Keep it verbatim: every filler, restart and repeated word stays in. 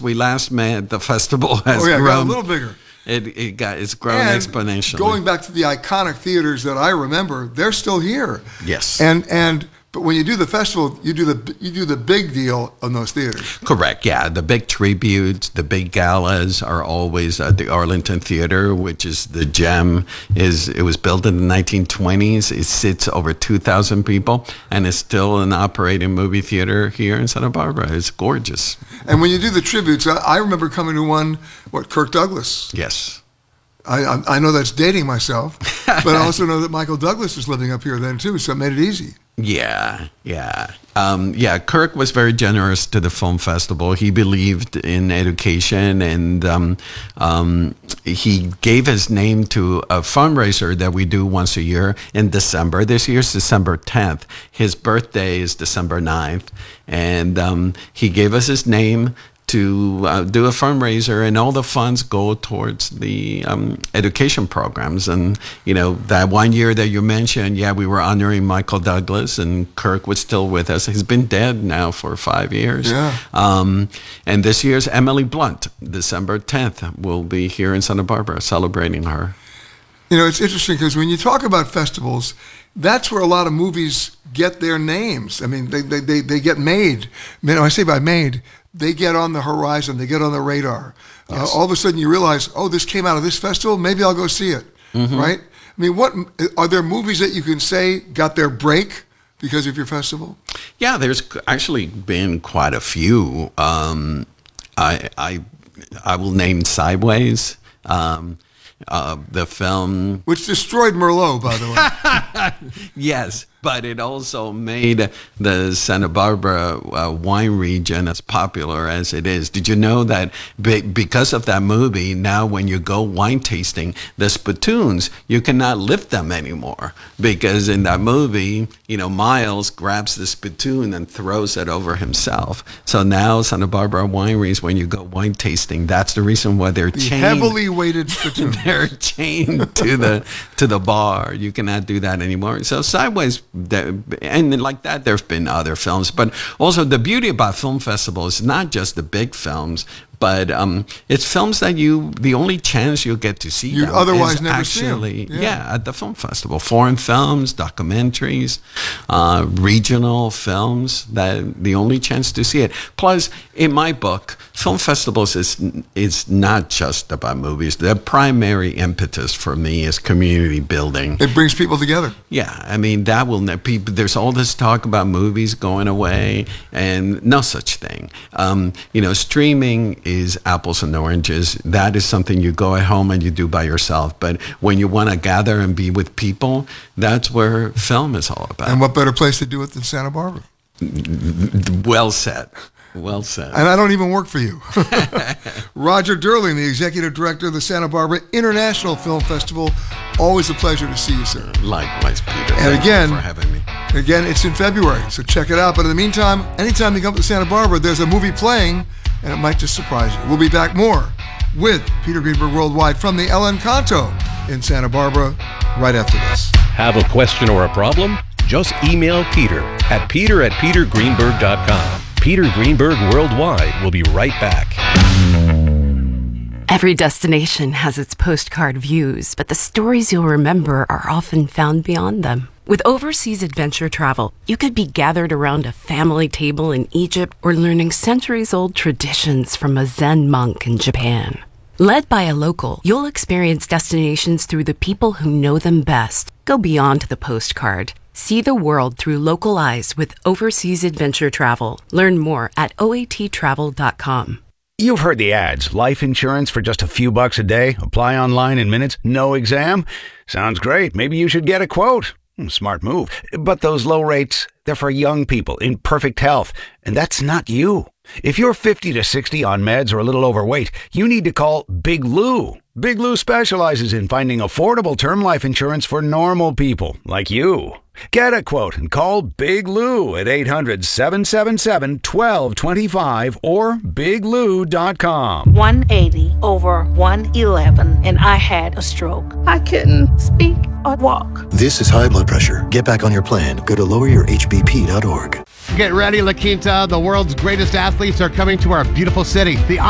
since we last met, the festival has oh, yeah, grown. got a little bigger. It, it got it's grown and exponentially. Going back to the iconic theaters that I remember, they're still here. Yes. And and but when you do the festival, you do the you do the big deal on those theaters. Correct. Yeah, the big tributes, the big galas are always at the Arlington Theater, which is the gem. Is it was built in the nineteen twenties. It sits over two thousand people, and it's still an operating movie theater here in Santa Barbara. It's gorgeous. And when you do the tributes, I, I remember coming to one. What Kirk Douglas? Yes. I, I I know that's dating myself, but I also know that Michael Douglas was living up here then too, so it made it easy. Yeah, yeah. Um, yeah, Kirk was very generous to the film festival. He believed in education, and um, um, he gave his name to a fundraiser that we do once a year in December. This year's December tenth. His birthday is December ninth, and um, he gave us his name to uh, do a fundraiser, and all the funds go towards the um, education programs. And, you know, that one year that you mentioned, yeah, we were honoring Michael Douglas, and Kirk was still with us. He's been dead now for five years. Yeah. Um, and this year's Emily Blunt, December tenth, will be here in Santa Barbara celebrating her. You know, it's interesting because when you talk about festivals, that's where a lot of movies get their names. I mean, they they, they, they get made. I mean, when I say by made, they get on the horizon, they get on the radar. Yes. Uh, all of a sudden you realize, oh, this came out of this festival, maybe I'll go see it, mm-hmm. right? I mean, what are there movies that you can say got their break because of your festival? Yeah, there's actually been quite a few. Um, I, I, I will name Sideways. Um, Uh, the film, which destroyed Merlot, by the way. Yes, but it also made the Santa Barbara uh, wine region as popular as it is. Did you know that be- because of that movie, now when you go wine tasting, the spittoons, you cannot lift them anymore, because in that movie, you know, Miles grabs the spittoon and throws it over himself. So now Santa Barbara wineries, when you go wine tasting, that's the reason why they're the chained. Heavily weighted spittoon. They're chained to the to the bar. You cannot do that anymore. So Sideways, and like that, there've been other films. But also the beauty about film festivals is not just the big films, but um, it's films that you, the only chance you'll get to see You'd them otherwise is never actually, see them. yeah. Yeah. at the film festival. Foreign films, documentaries, uh, regional films, that the only chance to see it. Plus, in my book, film festivals is is not just about movies. The primary impetus for me is community building. It brings people together. Yeah, I mean, that will ne- people. There's all this talk about movies going away, and no such thing. Um, you know, streaming is apples and oranges. That is something you go at home and you do by yourself. But when you want to gather and be with people, that's where film is all about. And what better place to do it than Santa Barbara? Well said. Well said. And I don't even work for you. Roger Durling, the executive director of the Santa Barbara International Film Festival. Always a pleasure to see you, sir. Likewise, Peter. And Thank again, you for having me. Again, it's in February, so check it out. But in the meantime, anytime you come to Santa Barbara, there's a movie playing, and it might just surprise you. We'll be back more with Peter Greenberg Worldwide from the El Encanto in Santa Barbara right after this. Have a question or a problem? Just email Peter at peter at peter greenberg dot com. Peter Greenberg Worldwide will be right back. Every destination has its postcard views, but the stories you'll remember are often found beyond them. With overseas adventure travel, you could be gathered around a family table in Egypt or learning centuries-old traditions from a Zen monk in Japan. Led by a local, you'll experience destinations through the people who know them best. Go beyond the postcard. See the world through local eyes with overseas adventure travel. Learn more at O A T travel dot com. You've heard the ads. Life insurance for just a few bucks a day. Apply online in minutes. No exam. Sounds great. Maybe you should get a quote. Smart move. But those low rates, they're for young people in perfect health. And that's not you. If you're fifty to sixty on meds or a little overweight, you need to call Big Lou. Big Lou specializes in finding affordable term life insurance for normal people like you. Get a quote and call Big Lou at eight hundred, seven seven seven, one two two five or big lou dot com. one eighty over one eleven, and I had a stroke. I couldn't speak or walk. This is high blood pressure. Get back on your plan. Go to lower your h b p dot org. Get ready, La Quinta. The world's greatest athletes are coming to our beautiful city. The